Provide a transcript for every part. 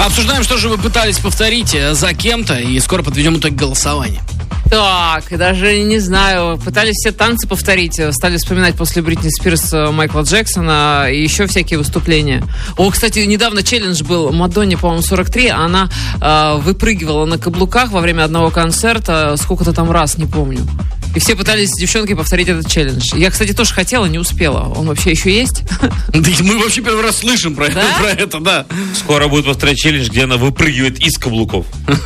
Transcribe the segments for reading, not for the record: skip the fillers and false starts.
Обсуждаем, что же вы пытались повторить за кем-то, и скоро подведем итог голосования. Так, даже не знаю, пытались все танцы повторить, стали вспоминать после Бритни Спирс, Майкла Джексона и еще всякие выступления. О, кстати, недавно челлендж был Мадонне, по-моему, 43, она выпрыгивала на каблуках во время одного концерта, сколько-то там раз, не помню. И все пытались с девчонкой повторить этот челлендж. Я, кстати, тоже хотела, не успела. Он вообще еще есть? Мы вообще первый раз слышим про это, да. Скоро будет повторять челлендж, где она выпрыгивает из каблуков.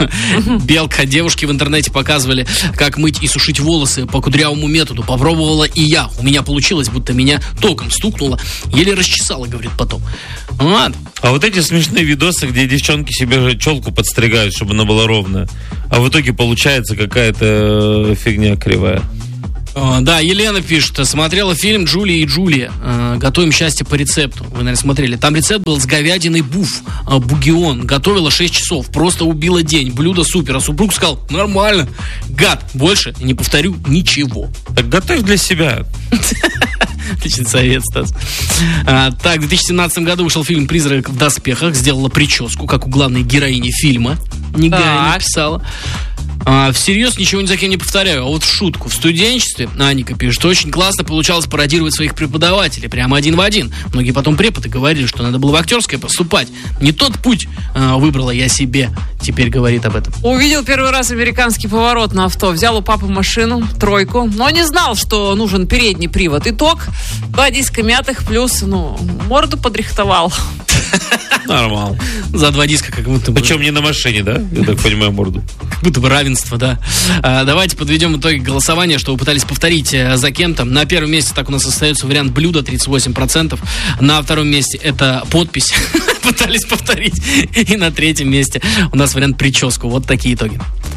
Белка. Девушки в интернете показывали, как мыть и сушить волосы по кудрявому методу. Попробовала и я. У меня получилось, будто меня током стукнуло. Еле расчесала, говорит потом. Ладно. А вот эти смешные видосы, где девчонки себе челку подстригают, чтобы она была ровная, а в итоге получается какая-то фигня кривая. Да, Елена пишет, смотрела фильм «Джулия и Джулия». Готовим счастье по рецепту. Вы, наверное, смотрели. Там рецепт был с говядиной буф, бугион. Готовила 6 часов. Просто убила день. Блюдо супер. А супруг сказал, нормально. Гад, больше не повторю ничего. Так готовь для себя. Отличный совет, Стас. Так, в 2017 году вышел фильм «Призрак в доспехах». Сделала прическу, как у главной героини фильма. Негая написала. Всерьез ничего ни за кем не повторяю. А вот в шутку. В студенчестве, Аника пишет, очень классно получалось пародировать своих преподавателей. Прямо один в один. Многие потом преподы говорили, что надо было в актерское поступать. Не тот путь выбрала я себе. Теперь говорит об этом. Увидел первый раз американский поворот на авто. Взял у папы машину, тройку. Но не знал, что нужен передний привод. Итог, 2 диска мятых плюс, морду подрихтовал. Нормально. За 2 диска как будто бы. Причем не на машине, да? Я так понимаю, морду. Как будто бы равенство, да. Давайте подведем итоги голосования, что вы пытались повторить за кем-то. На первом месте так у нас остается вариант блюда, 38%. На втором месте это подпись. Пытались повторить. И на третьем месте у нас вариант прическу. Вот такие итоги.